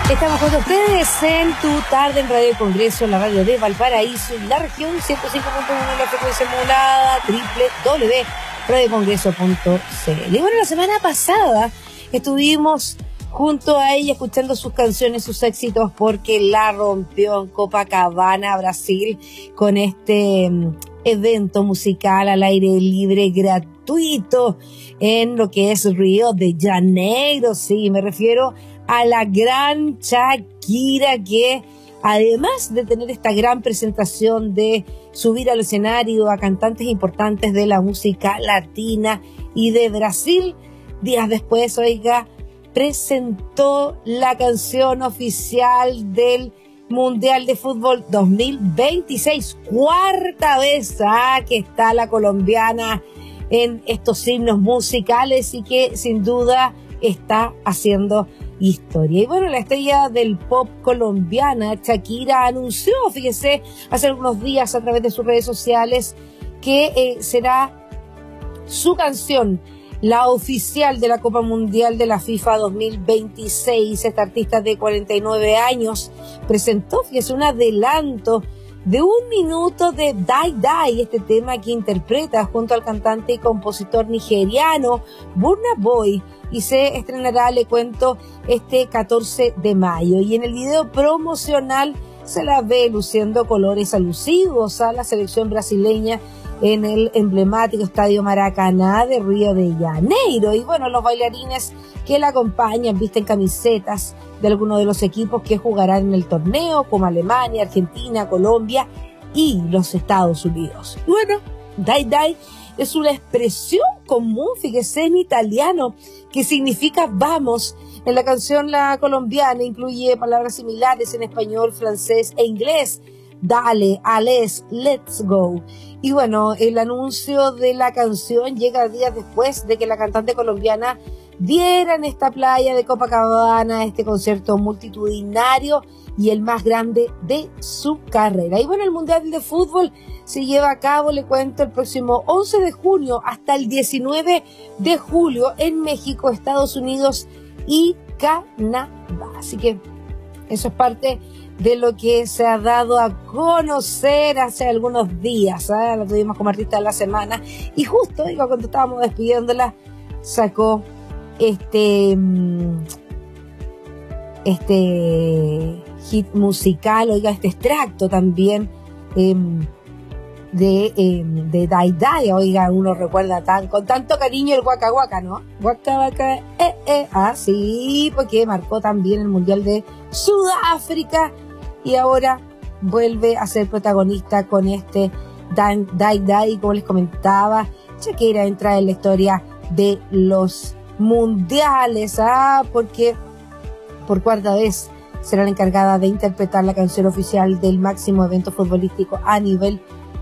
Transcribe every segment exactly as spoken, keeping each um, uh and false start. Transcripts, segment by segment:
Estamos con ustedes en Tu Tarde en Radio Congreso, la radio de Valparaíso y la región, ciento cinco punto uno en la frecuencia modulada, doble u doble u doble u punto radio congreso punto c l. Y bueno, la semana pasada estuvimos junto a ella escuchando sus canciones, sus éxitos, porque la rompió en Copacabana, Brasil, con este um, evento musical al aire libre gratuito en lo que es Río de Janeiro. Sí, me refiero a la gran Shakira, que además de tener esta gran presentación de subir al escenario a cantantes importantes de la música latina y de Brasil, días después, oiga, presentó la canción oficial del Mundial de Fútbol dos mil veintiséis, cuarta vez ah, que está la colombiana en estos himnos musicales y que sin duda está haciendo historia. Y bueno, la estrella del pop colombiana, Shakira, anunció, fíjese, hace algunos días a través de sus redes sociales que eh, será su canción la oficial de la Copa Mundial de la FIFA dos mil veintiséis. Esta artista de cuarenta y nueve años presentó, fíjese, un adelanto de un minuto de Die Die, este tema que interpreta junto al cantante y compositor nigeriano Burna Boy, y se estrenará, le cuento, este catorce de mayo. Y en el video promocional se la ve luciendo colores alusivos a la selección brasileña en el emblemático Estadio Maracaná de Río de Janeiro. Y bueno, los bailarines que la acompañan visten camisetas de algunos de los equipos que jugarán en el torneo, como Alemania, Argentina, Colombia y los Estados Unidos. Y bueno, Die Die es una expresión común, fíjese, en italiano, que significa vamos. En la canción la colombiana incluye palabras similares en español, francés e inglés. Dale, ales, let's go. Y bueno, el anuncio de la canción llega días después de que la cantante colombiana diera en esta playa de Copacabana este concierto multitudinario y el más grande de su carrera. Y bueno, el Mundial de Fútbol se lleva a cabo, le cuento, el próximo once de junio hasta el diecinueve de julio en México, Estados Unidos y Canadá. Así que eso es parte de lo que se ha dado a conocer hace algunos días, ¿eh? La tuvimos como artista de la semana y justo, digo, cuando estábamos despidiéndola, sacó este este hit musical, oiga, este extracto también eh, de, eh, de Die Die. Oiga, uno recuerda tan con tanto cariño el Waka Waka, ¿no? Waka Waka, eh, eh, ah, sí, porque marcó también el Mundial de Sudáfrica y ahora vuelve a ser protagonista con este Die Die. Como les comentaba, Shakira entra en la historia de los mundiales, ah, porque por cuarta vez será la encargada de interpretar la canción oficial del máximo evento futbolístico a nivel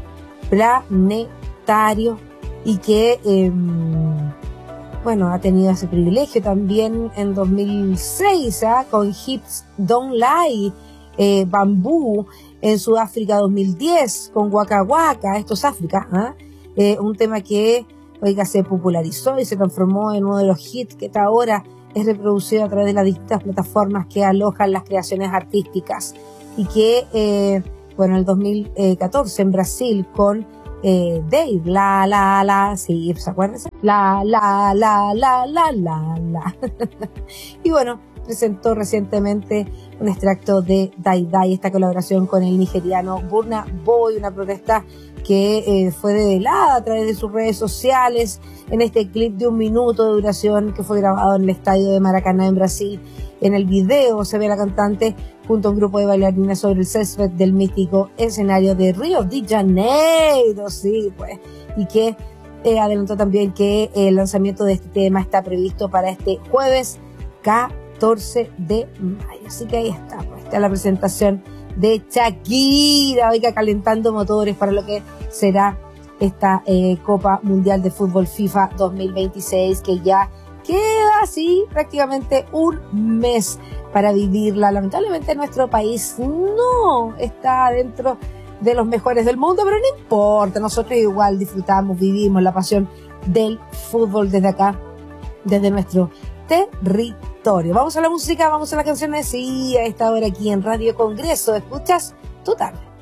planetario y que eh, bueno, ha tenido ese privilegio también en dos mil seis, ¿ah? Con Hips Don't Lie, eh, Bamboo en Sudáfrica dos mil diez, con Waka Waka, esto es África, ¿ah? eh, un tema que, oiga, se popularizó y se transformó en uno de los hits que hasta ahora es reproducido a través de las distintas plataformas que alojan las creaciones artísticas y que, eh, bueno, en el dos mil catorce en Brasil con eh, Dave, la, la, la, sí, ¿se acuerdan? La, la, la, la, la, la, la. Y bueno, presentó recientemente un extracto de Die Die, esta colaboración con el nigeriano Burna Boy, una protesta que eh, fue develada a través de sus redes sociales en este clip de un minuto de duración que fue grabado en el estadio de Maracaná en Brasil. En el video se ve a la cantante junto a un grupo de bailarinas sobre el césped del místico escenario de Río de Janeiro, sí, pues, y que eh, adelantó también que el lanzamiento de este tema está previsto para este jueves catorce de mayo. Así que ahí está, pues, está la presentación de Shakira, oiga, calentando motores para lo que será esta eh, Copa Mundial de Fútbol FIFA dos mil veintiséis, que ya queda así prácticamente un mes para vivirla. Lamentablemente nuestro país no está dentro de los mejores del mundo, pero no importa, nosotros igual disfrutamos, vivimos la pasión del fútbol desde acá, desde nuestro territorio. Vamos a la música, vamos a las canciones y a esta hora aquí en Radio Congreso escuchas Tu Tarde.